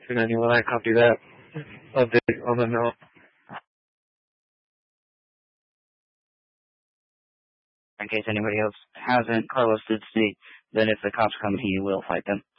291, I copy that. Update on the note. In case anybody else hasn't, Carlos did state that if the cops come, he will fight them.